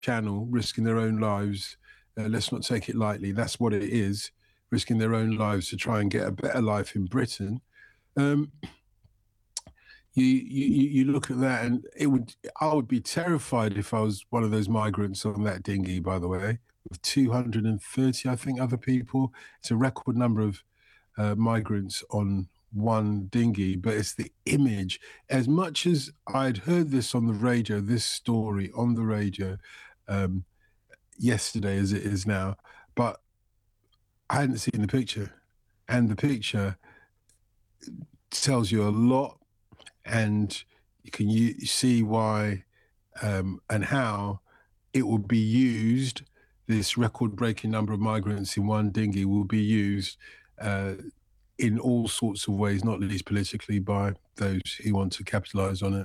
channel, risking their own lives. Let's not take it lightly. That's what it is, risking their own lives to try and get a better life in Britain. Um, you look at that, and I would be terrified if I was one of those migrants on that dinghy, by the way, with 230, I think, other people. It's a record number of migrants on one dinghy, but it's the image. As much as I'd heard this on the radio, this story on the radio um, yesterday as it is now, but I hadn't seen the picture. And the picture tells you a lot, and you see why and how it will be used. This record-breaking number of migrants in one dinghy will be used in all sorts of ways, not least politically, by those who want to capitalize on it.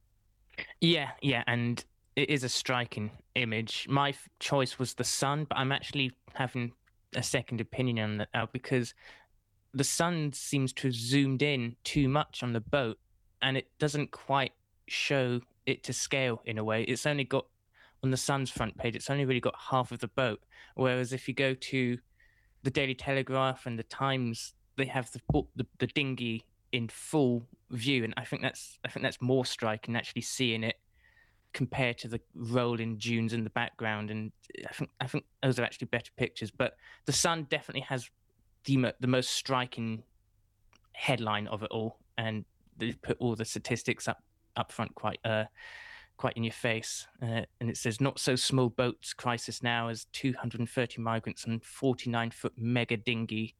Yeah, and it is a striking image. My choice was the sun, but I'm actually having a second opinion on that now because the sun seems to have zoomed in too much on the boat, and it doesn't quite show it to scale in a way. It's only got on the Sun's front page, it's only really got half of the boat. Whereas if you go to the Daily Telegraph and the Times, they have the dinghy in full view, and I think that's more striking actually seeing it compared to the rolling dunes in the background. And I think those are actually better pictures. But the Sun definitely has the most striking headline of it all, and they put all the statistics up front quite in your face. And it says, not so small boats crisis now as 230 migrants on 49-foot mega dinghy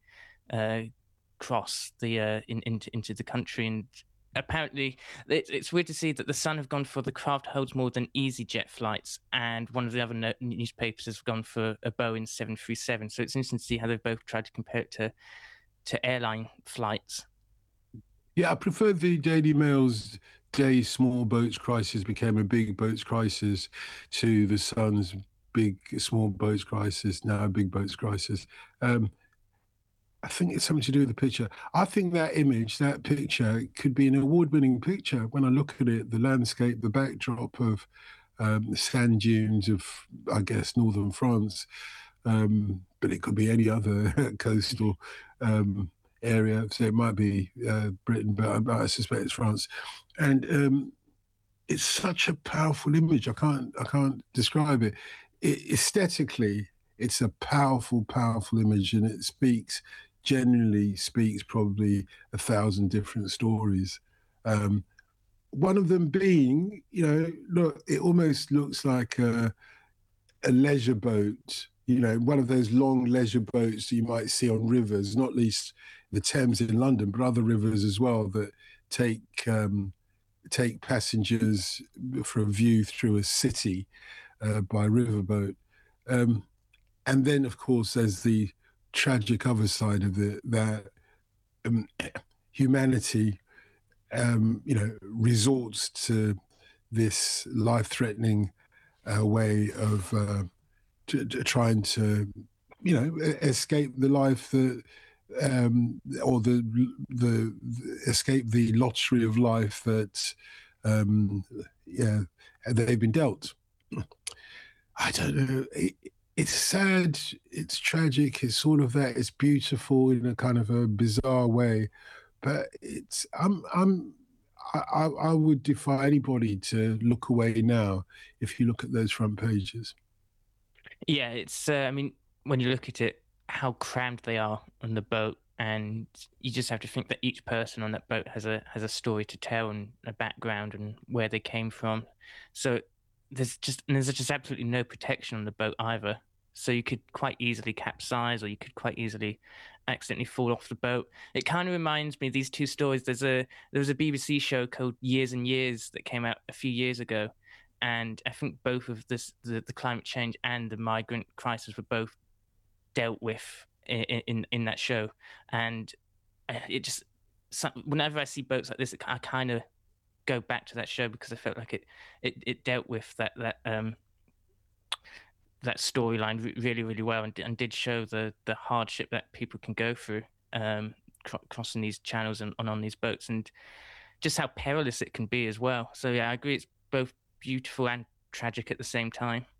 cross into the country. And apparently it's weird to see that the Sun have gone for the craft holds more than EasyJet flights, and one of the other newspapers has gone for a Boeing 737. So it's interesting to see how they've both tried to compare it to airline flights. Yeah, I prefer the Daily Mail's day small boats crisis became a big boats crisis to the Sun's big small boats crisis, now a big boats crisis. I think it's something to do with the picture. I think that image, that picture, could be an award-winning picture. When I look at it, the landscape, the backdrop of the sand dunes of, I guess, northern France, but it could be any other coastal area. So it might be Britain, but I suspect it's France. And it's such a powerful image. I can't describe it. Aesthetically, it's a powerful, powerful image, and it genuinely speaks probably 1,000 different stories. One of them being, look, it almost looks like a leisure boat, one of those long leisure boats you might see on rivers, not least the Thames in London, but other rivers as well that take passengers for a view through a city by riverboat. And then, of course, there's the tragic other side of it, that humanity, resorts to this life-threatening way of trying to, escape the life that, or the escape the lottery of life that, they've been dealt. I don't know. It's sad. It's tragic. It's all of that. It's beautiful in a kind of a bizarre way, but I would defy anybody to look away now if you look at those front pages. Yeah, it's I mean, when you look at it, how crammed they are on the boat, and you just have to think that each person on that boat has a story to tell and a background and where they came from. So there's just absolutely no protection on the boat either. So you could quite easily capsize, or you could quite easily accidentally fall off the boat. It kind of reminds me of these two stories. There was a BBC show called Years and Years that came out a few years ago, and I think both of the climate change and the migrant crisis were both dealt with in that show. And it just whenever I see boats like this, I kind of go back to that show because I felt like it dealt with that storyline really really well, and did show the hardship that people can go through crossing these channels and on these boats, and just how perilous it can be as well. So yeah, I agree. It's both beautiful and tragic at the same time.